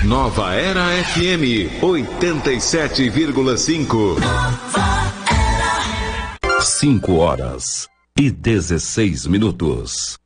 Nova Era FM 87,5. 5 horas e 16 minutos.